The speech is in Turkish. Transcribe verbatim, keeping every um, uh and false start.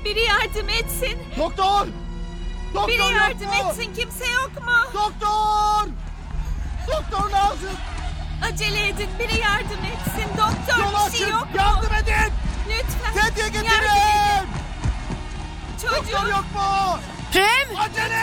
Biri yardım etsin. Doktor! Doktor Biri yok yardım mu? etsin. Kimse yok mu? Doktor! Doktor lazım. Acele edin. Biri yardım etsin. Doktor Yol bir şey açın. yok mu? Yardım edin. Lütfen. Sedye Yardım getirin. edin. Doktor Çocuk. yok mu? Prem! Acele